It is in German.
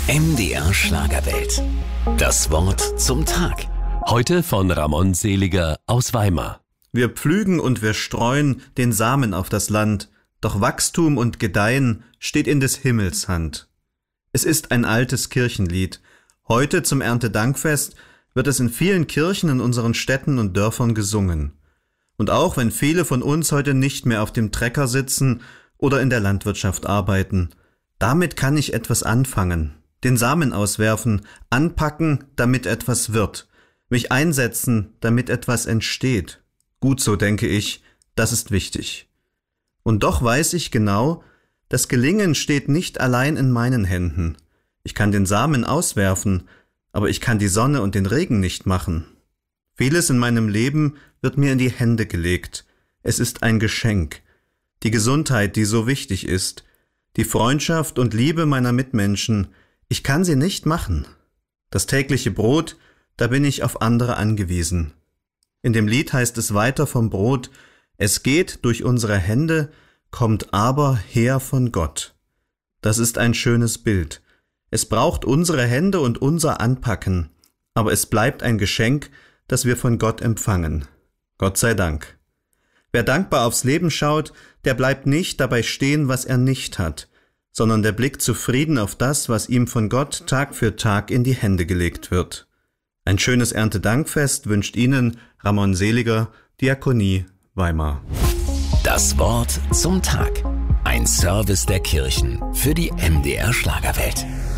MDR Schlagerwelt. Das Wort zum Tag. Heute von Ramon Seliger aus Weimar. Wir pflügen und wir streuen den Samen auf das Land, doch Wachstum und Gedeihen steht in des Himmels Hand. Es ist ein altes Kirchenlied. Heute zum Erntedankfest wird es in vielen Kirchen in unseren Städten und Dörfern gesungen. Und auch wenn viele von uns heute nicht mehr auf dem Trecker sitzen oder in der Landwirtschaft arbeiten, damit kann ich etwas anfangen, den Samen auswerfen, anpacken, damit etwas wird, mich einsetzen, damit etwas entsteht. Gut so, denke ich, das ist wichtig. Und doch weiß ich genau, das Gelingen steht nicht allein in meinen Händen. Ich kann den Samen auswerfen, aber ich kann die Sonne und den Regen nicht machen. Vieles in meinem Leben wird mir in die Hände gelegt. Es ist ein Geschenk. Die Gesundheit, die so wichtig ist, die Freundschaft und Liebe meiner Mitmenschen, ich kann sie nicht machen. Das tägliche Brot, da bin ich auf andere angewiesen. In dem Lied heißt es weiter vom Brot: Es geht durch unsere Hände, kommt aber her von Gott. Das ist ein schönes Bild. Es braucht unsere Hände und unser Anpacken, aber es bleibt ein Geschenk, das wir von Gott empfangen. Gott sei Dank. Wer dankbar aufs Leben schaut, der bleibt nicht dabei stehen, was er nicht hat, sondern der blickt zufrieden auf das, was ihm von Gott Tag für Tag in die Hände gelegt wird. Ein schönes Erntedankfest wünscht Ihnen Ramon Seliger, Diakonie, Weimar. Das Wort zum Tag. Ein Service der Kirchen für die MDR Schlagerwelt.